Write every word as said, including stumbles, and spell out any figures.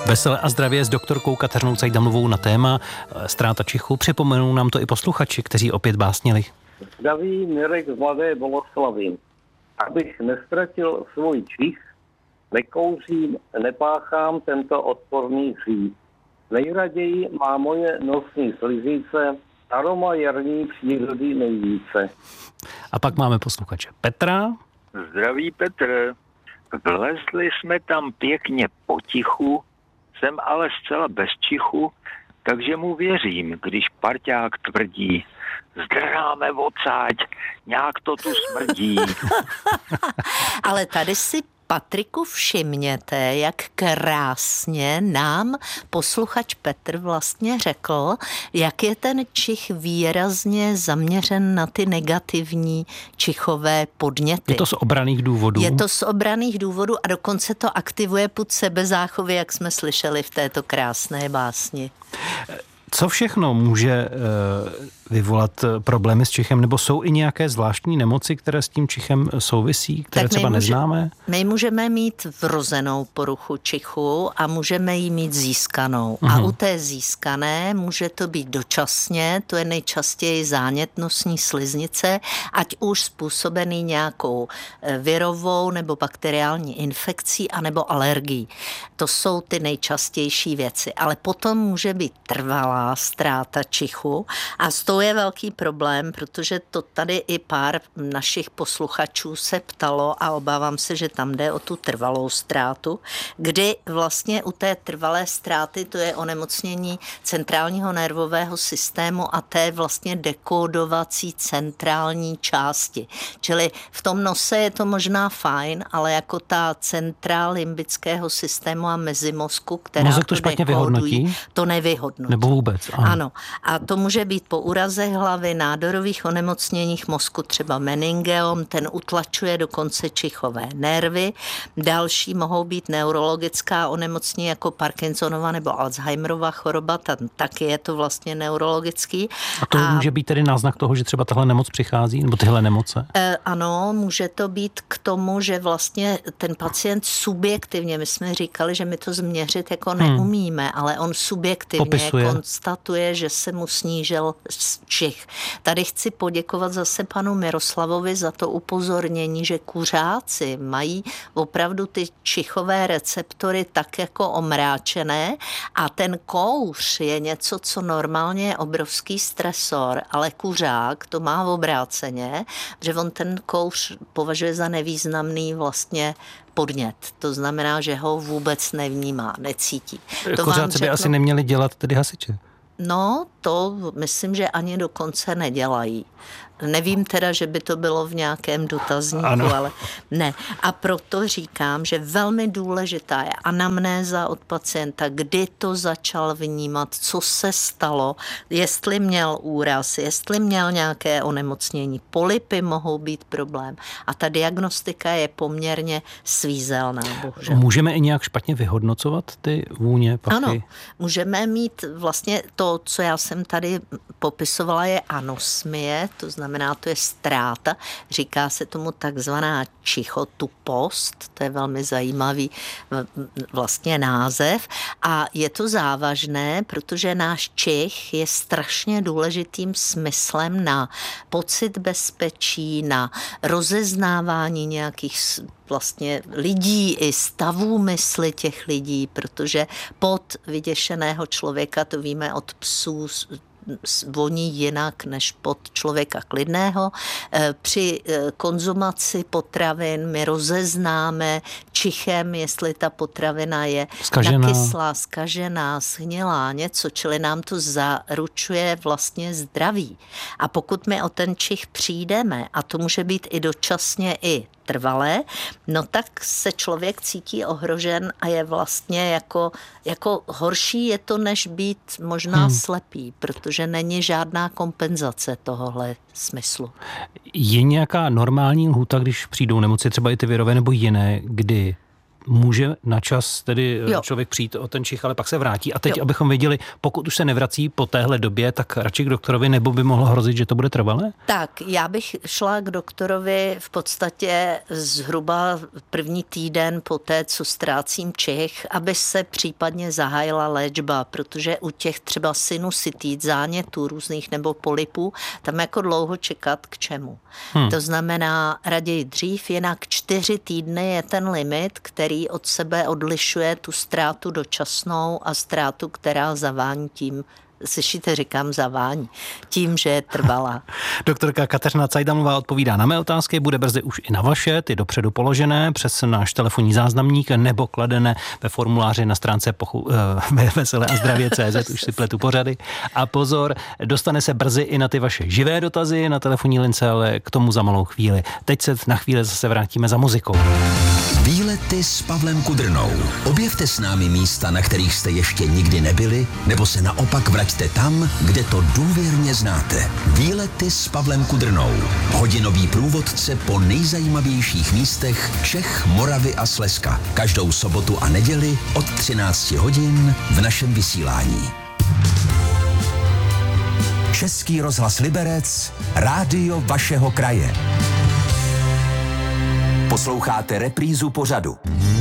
Veselé a zdravě s doktorkou Kateřinou Cajdamovou na téma ztráta čichu. Připomenou nám to i posluchači, kteří opět básnili. Zdraví Mirek z Mladé Boleslavi. Abych nestratil svůj čich, nekouřím, nepáchám tento odporný hřích. Nejraději má moje nosní sliznice aroma jarní přírody nejvíce. A pak máme posluchače Petra. Zdraví Petr. Vlezli jsme tam pěkně potichu, jsem ale zcela bez čichu, takže mu věřím, když parťák tvrdí: zdrháme odsáď, nějak to tu smrdí. Ale tady si, Patriku, všimněte, jak krásně nám posluchač Petr vlastně řekl, jak je ten čich výrazně zaměřen na ty negativní čichové podněty. Je to z obranných důvodů? Je to z obranných důvodů a dokonce to aktivuje pud sebezáchovy, jak jsme slyšeli v této krásné básni. Co všechno může vyvolat problémy s čichem, nebo jsou i nějaké zvláštní nemoci, které s tím čichem souvisí, které tak třeba může, neznáme? My můžeme mít vrozenou poruchu čichu a můžeme ji mít získanou. Uhum. A u té získané může to být dočasně, to je nejčastěji zánět nosní sliznice, ať už způsobený nějakou virovou nebo bakteriální infekcí anebo alergií. To jsou ty nejčastější věci, ale potom může být trvalá ztráta čichu a s tou je velký problém, protože to tady i pár našich posluchačů se ptalo a obávám se, že tam jde o tu trvalou ztrátu, kdy vlastně u té trvalé ztráty to je onemocnění centrálního nervového systému a té vlastně dekódovací centrální části. Čili v tom nose je to možná fajn, ale jako ta centrál limbického systému a mezimozku, která Mozek to, to špatně dekódují, vyhodnotí? To nevyhodnotí. Nebo vůbec? Ano. ano. A to může být po úrazech hlavy, nádorových onemocněních mozku, třeba meningeom, ten utlačuje dokonce čichové nervy. Další mohou být neurologická onemocnění jako Parkinsonova nebo Alzheimerova choroba, tam taky je to vlastně neurologický. A to a, může být tedy náznak toho, že třeba tahle nemoc přichází, nebo tyhle nemoce? E, ano, může to být k tomu, že vlastně ten pacient subjektivně, my jsme říkali, že my to změřit jako neumíme, hmm. ale on subjektivně Popisuje. konstatuje, že se mu snížil čich. Tady chci poděkovat zase panu Miroslavovi za to upozornění, že kuřáci mají opravdu ty čichové receptory tak jako omráčené a ten kouř je něco, co normálně je obrovský stresor, ale kuřák to má obráceně, že on ten kouř považuje za nevýznamný vlastně podnět. To znamená, že ho vůbec nevnímá, necítí. To Kuřáci by asi neměli dělat tedy hasiče. No, to myslím, že ani dokonce nedělají. Nevím teda, že by to bylo v nějakém dotazníku, ano. ale ne. A proto říkám, že velmi důležitá je anamnéza od pacienta, kdy to začal vnímat, co se stalo, jestli měl úraz, jestli měl nějaké onemocnění. Polypy mohou být problém. A ta diagnostika je poměrně svízelná, bohužel. Můžeme i nějak špatně vyhodnocovat ty vůně, pachy? Ano, můžeme mít vlastně to, co já jsem tady popisovala, je anosmie, to znamená, znamená, to je ztráta, říká se tomu takzvaná čichotupost, to je velmi zajímavý vlastně název a je to závažné, protože náš čich je strašně důležitým smyslem na pocit bezpečí, na rozeznávání nějakých vlastně lidí i stavů mysli těch lidí, protože pod vyděšeného člověka, to víme od psů, voní jinak než pod člověka klidného. Při konzumaci potravin my rozeznáme čichem, jestli ta potravina je Skažená. nakyslá, zkažená, shnilá, něco, čili nám to zaručuje vlastně zdraví. A pokud my o ten čich přijdeme, a to může být i dočasně, i trvalé, no tak se člověk cítí ohrožen a je vlastně jako, jako horší je to, než být možná hmm. slepý, protože není žádná kompenzace tohohle smyslu. Je nějaká normální lhůta, když přijdou nemoci, třeba i ty virové nebo jiné, kdy může na čas tedy jo. člověk přijít o ten čich, ale pak se vrátí. A teď, jo. abychom věděli, pokud už se nevrací po téhle době, tak radši k doktorovi, nebo by mohlo hrozit, že to bude trvalé? Tak, já bych šla k doktorovi v podstatě zhruba první týden po té, co ztrácím čich, aby se případně zahájila léčba, protože u těch třeba sinusitit, zánětů různých nebo polipů, tam jako dlouho čekat k čemu. Hmm. To znamená raději dřív, jinak čtyři týdny je ten limit, který od sebe odlišuje tu ztrátu dočasnou a ztrátu, která zavání tím, slyšíte, říkám zavání, tím, že je trvalá. Doktorka Kateřina Cajdamová odpovídá na mé otázky, bude brzy už i na vaše, ty dopředu položené přes náš telefonní záznamník nebo kladené ve formuláři na stránce pochu, uh, veselé a zdravě tečka cé zet, už si pletu pořady. A pozor, dostane se brzy i na ty vaše živé dotazy na telefonní lince, ale k tomu za malou chvíli. Teď se na chvíli zase vrátíme za muzikou. Výlety s Pavlem Kudrnou. Objevte s námi místa, na kterých jste ještě nikdy nebyli, nebo se naopak vraťte tam, kde to důvěrně znáte. Výlety s Pavlem Kudrnou. Hodinový průvodce po nejzajímavějších místech Čech, Moravy a Slezska. Každou sobotu a neděli od třinácti hodin v našem vysílání. Český rozhlas Liberec, rádio vašeho kraje. Posloucháte reprízu pořadu.